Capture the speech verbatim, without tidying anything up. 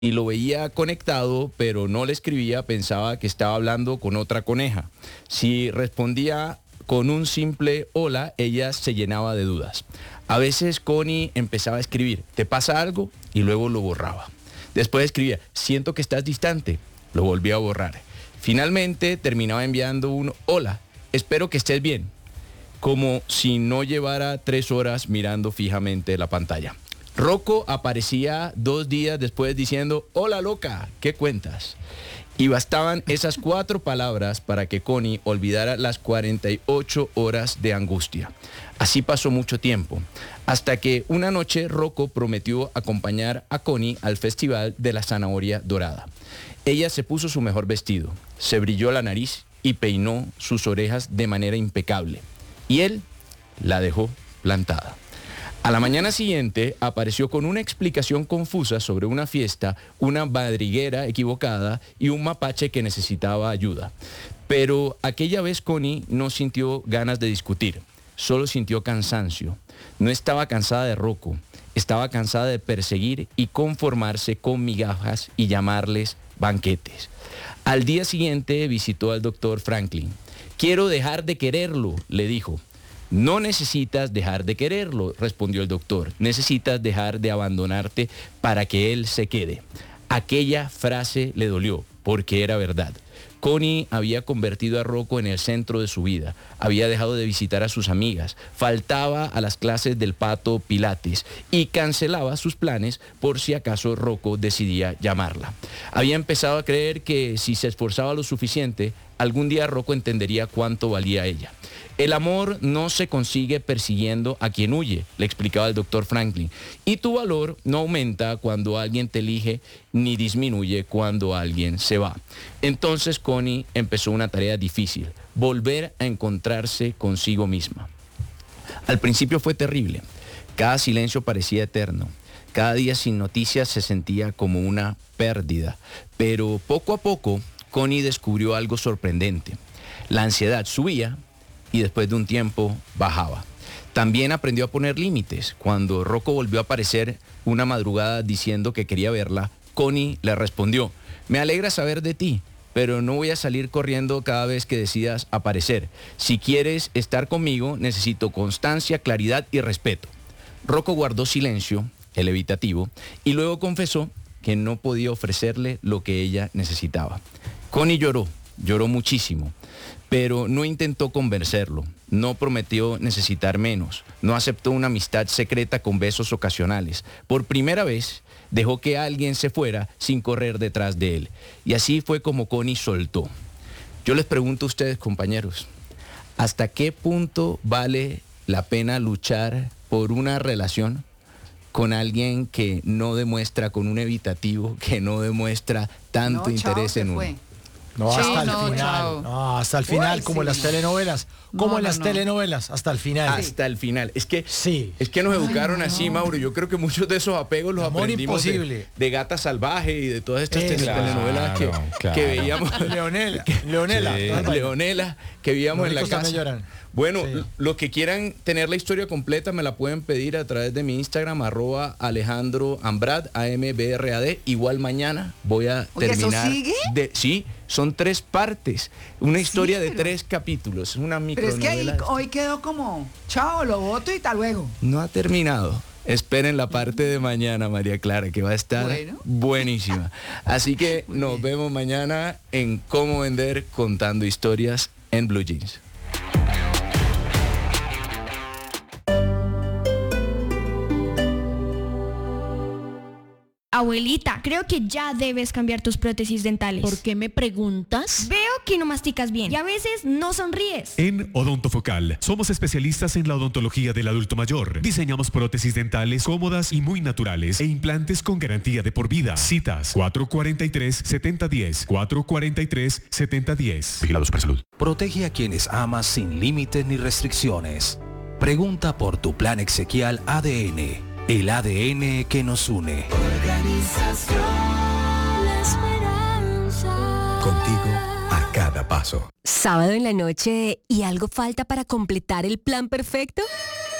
y lo veía conectado, pero no le escribía, pensaba que estaba hablando con otra coneja. Si respondía con un simple hola, ella se llenaba de dudas. A veces Connie empezaba a escribir, ¿te pasa algo? Y luego lo borraba. Después escribía, siento que estás distante, lo volvía a borrar. Finalmente terminaba enviando un hola, espero que estés bien, como si no llevara tres horas mirando fijamente la pantalla. Rocco aparecía dos días después diciendo, hola loca, ¿qué cuentas? Y bastaban esas cuatro palabras para que Connie olvidara las cuarenta y ocho horas de angustia. Así pasó mucho tiempo, hasta que una noche Rocco prometió acompañar a Connie al Festival de la Zanahoria Dorada. Ella se puso su mejor vestido, se brilló la nariz y peinó sus orejas de manera impecable. Y él la dejó plantada. A la mañana siguiente apareció con una explicación confusa sobre una fiesta, una madriguera equivocada y un mapache que necesitaba ayuda. Pero aquella vez Connie no sintió ganas de discutir, solo sintió cansancio. No estaba cansada de Rocco, estaba cansada de perseguir y conformarse con migajas y llamarles banquetes. Al día siguiente visitó al doctor Franklin. Quiero dejar de quererlo, le dijo. No necesitas dejar de quererlo, respondió el doctor. Necesitas dejar de abandonarte para que él se quede. Aquella frase le dolió, porque era verdad. Connie había convertido a Rocco en el centro de su vida. Había dejado de visitar a sus amigas, faltaba a las clases del pato Pilates y cancelaba sus planes por si acaso Rocco decidía llamarla. Había empezado a creer que si se esforzaba lo suficiente, algún día Rocco entendería cuánto valía ella. El amor no se consigue persiguiendo a quien huye, le explicaba el doctor Franklin. Y tu valor no aumenta cuando alguien te elige, ni disminuye cuando alguien se va. Entonces Connie empezó una tarea difícil, volver a encontrarse consigo misma. Al principio fue terrible. Cada silencio parecía eterno. Cada día sin noticias se sentía como una pérdida. Pero poco a poco, Connie descubrió algo sorprendente. La ansiedad subía y después de un tiempo bajaba. También aprendió a poner límites. Cuando Rocco volvió a aparecer una madrugada diciendo que quería verla, Connie le respondió, me alegra saber de ti, pero no voy a salir corriendo cada vez que decidas aparecer. Si quieres estar conmigo, necesito constancia, claridad y respeto. Rocco guardó silencio, el evitativo, y luego confesó que no podía ofrecerle lo que ella necesitaba. Connie lloró, lloró muchísimo, pero no intentó convencerlo, no prometió necesitar menos, no aceptó una amistad secreta con besos ocasionales. Por primera vez, dejó que alguien se fuera sin correr detrás de él. Y así fue como Connie soltó. Yo les pregunto a ustedes, compañeros, ¿hasta qué punto vale la pena luchar por una relación con alguien que no demuestra, con un evitativo, que no demuestra tanto No, chao, interés se en uno? fue. No, Sí, hasta no, el final. chao. No, hasta el final, Uy, como en sí. las telenovelas. Como No, en no, las no. telenovelas, hasta el final. Hasta el final. Es que, Sí. es que nos Ay, educaron no. así, Mauro. Yo creo que muchos de esos apegos los Amor aprendimos de, imposible. de Gata Salvaje y de todas estas Eso. telenovelas que, Claro, claro. que veíamos. Leonela. Leonela. Sí. Ay, Leonela, que vivíamos Los en la ricos casa. también lloran. Bueno, Sí. los que quieran tener la historia completa me la pueden pedir a través de mi Instagram, arroba Alejandro Ambrad, A M B R A D. Igual mañana voy a Oye, ¿eso terminar. sigue? De, sí, son tres partes. Una historia de pero- tres capítulos. Es una Pero es que ahí, micronovela. hoy quedó como, chao, lo voto y hasta luego. No ha terminado. Esperen la parte de mañana, María Clara, que va a estar Bueno. buenísima. Así que Muy nos bien. vemos mañana en Cómo Vender Contando Historias en Blue Jeans. Abuelita, creo que ya debes cambiar tus prótesis dentales. ¿Por qué me preguntas? Veo que no masticas bien y a veces no sonríes. En Odontofocal somos especialistas en la odontología del adulto mayor. Diseñamos prótesis dentales cómodas y muy naturales e implantes con garantía de por vida. Citas cuatro cuatro tres, siete cero uno cero, cuatro cuatro tres, siete cero uno cero. Vigilado Supersalud. Protege a quienes amas sin límites ni restricciones. Pregunta por tu plan Exequial A D N, el A D N que nos une. Contigo a cada paso. Sábado en la noche y algo falta para completar el plan perfecto.